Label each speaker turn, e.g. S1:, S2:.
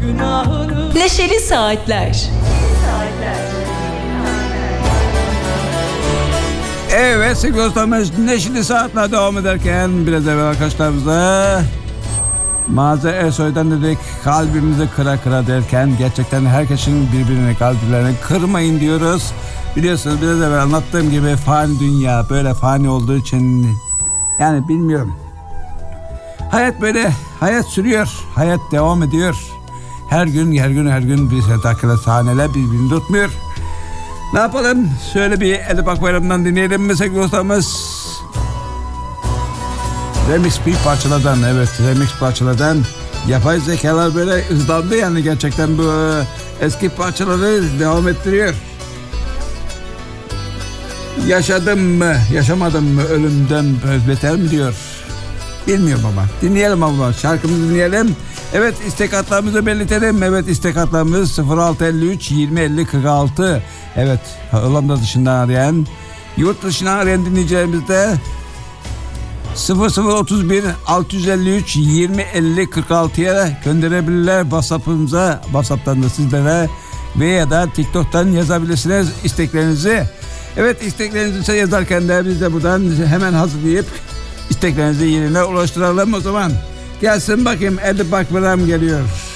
S1: Neşeli Saatler.
S2: Evet sevgili dostlarımız, Neşeli Saatler devam ederken biraz evvel arkadaşlarımıza Maze Ersoy'dan dedik kalbimizi kıra kıra derken gerçekten herkesin birbirine kalplerini kırmayın diyoruz. Biliyorsunuz biraz evvel anlattığım gibi fani dünya böyle fani olduğu için yani bilmiyorum. Hayat böyle, hayat sürüyor, hayat devam ediyor. Her gün bir dakika sahneler birbirini tutmuyor. Ne yapalım? Şöyle bir Edip Akbayram'dan dinleyelim mi sevgili dostlarımız? Remix bir parçalardan, evet remix parçalardan. Yapay zekalar böyle hızlandı yani gerçekten bu eski parçaları devam ettiriyor. Yaşadım mı, yaşamadım mı, ölümden beter mi diyor. Bilmiyorum ama. Dinleyelim ama şarkımızı dinleyelim. Evet istek hatlarımızı belirtelim. Evet istek hatlarımız 0653 20 50 46. Evet Hollanda dışından arayan, yurt dışından arayan dinleyicilerimiz de 0031 653 20 50 46'ya gönderebilirler WhatsApp'ımıza. WhatsApp'tan da sizlere veya da TikTok'tan yazabilirsiniz isteklerinizi. Evet isteklerinizi yazarken de biz de buradan hemen hazırlayıp isteklerinizi yerine ulaştıralım o zaman. Gelsin bakayım Edip Akbayram geliyor.